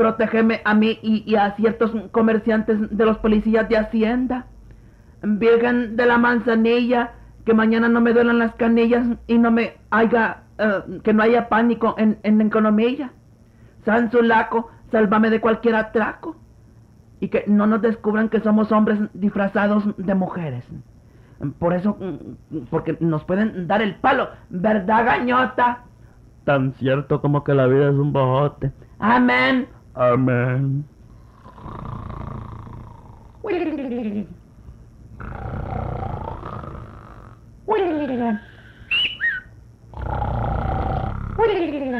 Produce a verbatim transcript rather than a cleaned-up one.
protégeme a mí y, y a ciertos comerciantes de los policías de Hacienda. Virgen de la Manzanilla, que mañana no me duelan las canillas y no me haya, uh, que no haya pánico en, en la economía. San Sulaco, sálvame de cualquier atraco. Y que no nos descubran que somos hombres disfrazados de mujeres. Por eso, porque nos pueden dar el palo, ¿verdad, gañota? Tan cierto como que la vida es un bojote. Amén. Amén.